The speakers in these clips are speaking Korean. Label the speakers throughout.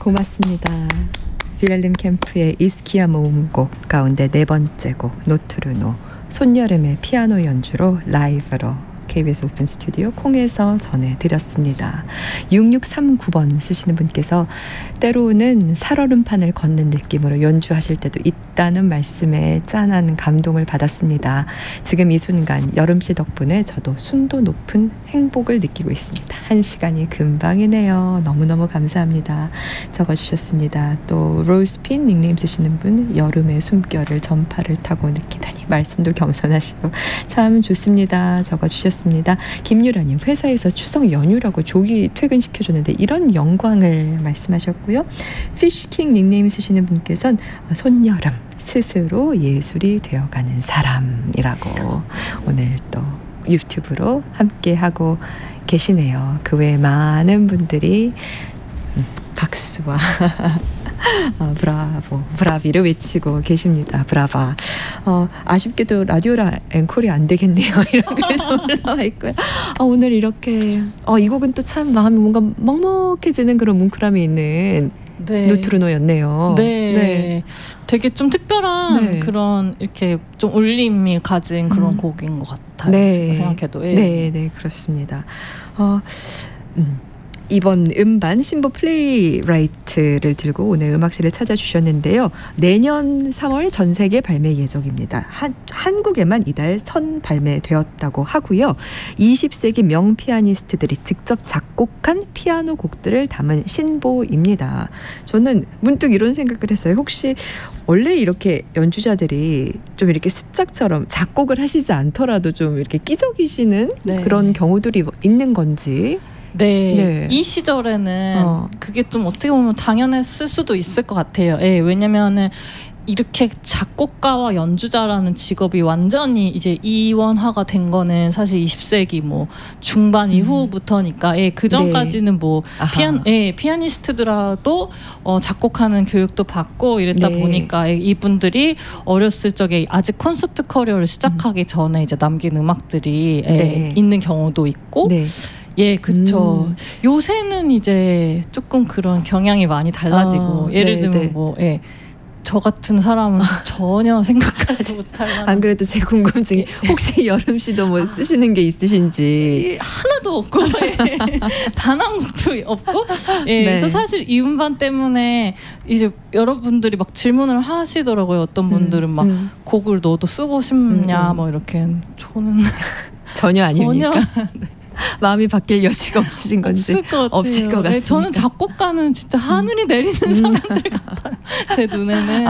Speaker 1: 고맙습니다. 빌렐름 캠프의 이스키야 모음곡 가운데 네 번째 곡 노트르노 손여름의 피아노 연주로 라이브로 KBS 오픈 스튜디오 콩에서 전해드렸습니다. 6639번 쓰시는 분께서 때로는 살얼음판을 걷는 느낌으로 연주하실 때도 있다는 말씀에 짠한 감동을 받았습니다. 지금 이 순간 여름씨 덕분에 저도 순도 높은 행복을 느끼고 있습니다. 1시간이 금방이네요. 너무너무 감사합니다. 적어주셨습니다. 또 로즈핀 닉네임 쓰시는 분 여름의 숨결을 전파를 타고 느끼다니 말씀도 겸손하시고 참 좋습니다. 적어주셨습니다. 김유라님 회사에서 추석 연휴라고 조기 퇴근시켜줬는데 이런 영광을 말씀하셨고요. 피쉬킹 닉네임 쓰시는 분께서는 손여름 스스로 예술이 되어가는 사람이라고 오늘 또 유튜브로 함께하고 계시네요. 그 외에 많은 분들이 박수와 브라보, 브라비를 외치고 계십니다. 브라바. 아쉽게도 라디오라 앵콜이 안 되겠네요. 이런 글도 올라와 있고요. 오늘 이렇게 이 곡은 또 참 마음이 뭔가 먹먹해지는 그런 뭉클함이 있는
Speaker 2: 네.
Speaker 1: 노트르노였네요.
Speaker 2: 네. 네. 되게 좀 특별한
Speaker 1: 네.
Speaker 2: 그런 이렇게 좀 울림이 가진 그런 곡인 것 같아요.
Speaker 1: 네.
Speaker 2: 제가 생각해도.
Speaker 1: 네, 네, 그렇습니다. 이번 음반 신보 플레이라이트를 들고 오늘 음악실을 찾아주셨는데요. 내년 3월 전 세계 발매 예정입니다. 한국에만 이달 선 발매되었다고 하고요. 20세기 명 피아니스트들이 직접 작곡한 피아노 곡들을 담은 신보입니다. 저는 문득 이런 생각을 했어요. 혹시 원래 이렇게 연주자들이 좀 이렇게 습작처럼 작곡을 하시지 않더라도 좀 이렇게 끼적이시는
Speaker 2: 네.
Speaker 1: 그런 경우들이 있는 건지.
Speaker 2: 네.
Speaker 1: 네.
Speaker 2: 이 시절에는 그게 좀 어떻게 보면 당연했을 수도 있을 것 같아요. 예, 왜냐면은 이렇게 작곡가와 연주자라는 직업이 완전히 이제 이원화가 된 거는 사실 20세기 뭐 중반 이후부터니까 그 전까지는 뭐 피아니스트들도 작곡하는 교육도 받고 이랬다 보니까 이분들이 어렸을 적에 아직 콘서트 커리어를 시작하기 전에 이제 남긴 음악들이 있는 경우도 있고 예, 그쵸. 요새는 이제 조금 그런 경향이 많이 달라지고 예를 들면 뭐 저 같은 사람은 전혀 생각하지 못할 만한
Speaker 1: 안 그래도 제 궁금증이 혹시 여름 씨도 뭐 쓰시는 게 있으신지
Speaker 2: 하나도 없고 단 한 곡도 없고 그래서 사실 이 음반 때문에 이제 여러분들이 막 질문을 하시더라고요. 어떤 분들은 막 곡을 너도 쓰고 싶냐 뭐 이렇게 저는
Speaker 1: 전혀 아닙니까?
Speaker 2: 전혀
Speaker 1: 마음이 바뀔 여지가 없으신 건지 없을 것 같습니다.
Speaker 2: 저는 작곡가는 진짜 하늘이 내리는 사람들 같아요. 제 눈에는.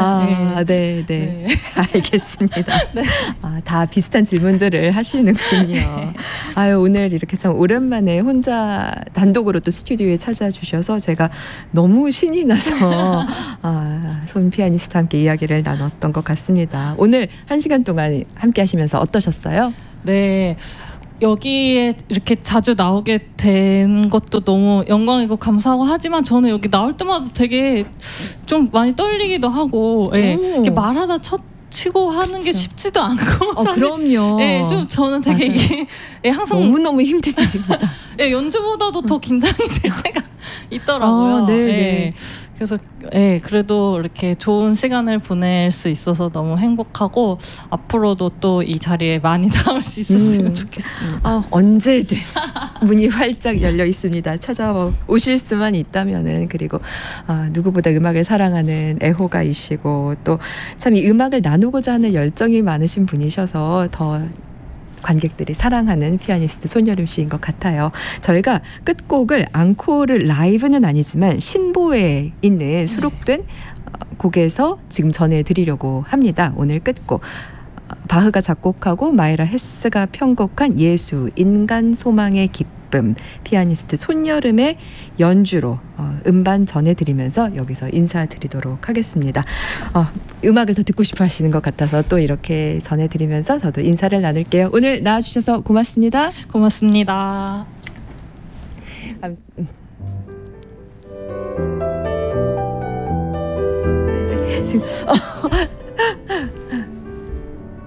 Speaker 1: 네. 알겠습니다. 다 비슷한 질문들을 하시는군요. 오늘 이렇게 참 오랜만에 혼자 단독으로 또 스튜디오에 찾아주셔서 제가 너무 신이 나서 손 피아니스트와 함께 이야기를 나눴던 것 같습니다. 오늘 1시간 동안 함께 하시면서 어떠셨어요?
Speaker 2: 네. 여기에 이렇게 자주 나오게 된 것도 너무 영광이고 감사하고 하지만 저는 여기 나올 때마다 되게 좀 많이 떨리기도 하고 이렇게 말하다 치고 하는 게 쉽지도 않고 사실
Speaker 1: 그럼요.
Speaker 2: 좀 저는 되게 이게 항상
Speaker 1: 너무너무 힘든 일입니다.
Speaker 2: 연주보다도 더 긴장이 될 때가 있더라고요. 그래서 그래도 이렇게 좋은 시간을 보낼 수 있어서 너무 행복하고 앞으로도 또 이 자리에 많이 나올 수 있었으면 좋겠습니다.
Speaker 1: 언제든 문이 활짝 열려 있습니다. 찾아오실 수만 있다면은. 그리고 누구보다 음악을 사랑하는 애호가이시고 또 참 이 음악을 나누고자 하는 열정이 많으신 분이셔서 더 관객들이 사랑하는 피아니스트 손여름 씨인 것 같아요. 저희가 끝곡을 앙코르 라이브는 아니지만 신보에 있는 수록된 곡에서 지금 전해드리려고 합니다. 오늘 끝곡 바흐가 작곡하고 마이라 헤스가 편곡한 예수 인간 소망의 기쁨 피아니스트 손여름의 연주로 음반 전해드리면서 여기서 인사드리도록 하겠습니다. 음악을 더 듣고 싶어 하시는 것 같아서 또 이렇게 전해드리면서 저도 인사를 나눌게요. 오늘 나와주셔서 고맙습니다.
Speaker 2: 고맙습니다.
Speaker 1: 지금